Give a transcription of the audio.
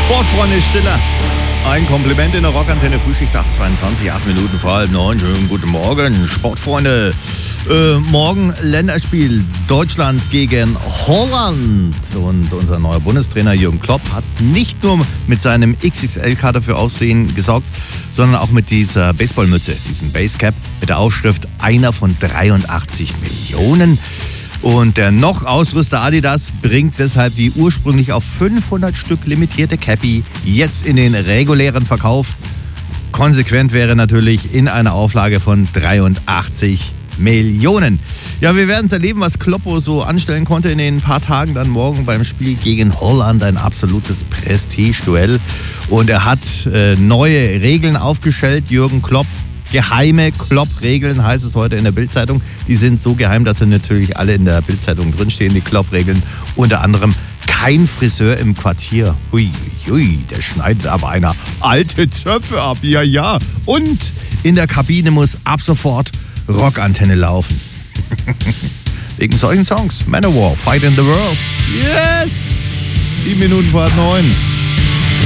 Sportfreunde Stiller. Ein Kompliment in der Rockantenne Frühschicht 8:22, 8 Minuten vor 8:30. Schönen guten Morgen, Sportfreunde. Morgen Länderspiel Deutschland gegen Holland. Und unser neuer Bundestrainer Jürgen Klopp hat nicht nur mit seinem XXL-Kader für Aussehen gesorgt, sondern auch mit dieser Baseballmütze, diesem Basecap mit der Aufschrift einer von 83 Millionen. Und der noch Ausrüster Adidas bringt deshalb die ursprünglich auf 500 Stück limitierte Cappy jetzt in den regulären Verkauf. Konsequent wäre natürlich in einer Auflage von 83 Millionen. Ja, wir werden es erleben, was Kloppo so anstellen konnte in den paar Tagen dann morgen beim Spiel gegen Holland. Ein absolutes Prestige-Duell. Und er hat neue Regeln aufgestellt, Jürgen Klopp. Geheime Klopp-Regeln heißt es heute in der Bild-Zeitung. Die sind so geheim, dass sie natürlich alle in der Bild-Zeitung drinstehen, die Klopp-Regeln. Unter anderem kein Friseur im Quartier. Hui, hui, der schneidet aber einer alte Zöpfe ab. Ja, ja. Und in der Kabine muss ab sofort Rockantenne laufen. Wegen solchen Songs. Manowar, Fight in the World. Yes! 7 Minuten vor 9.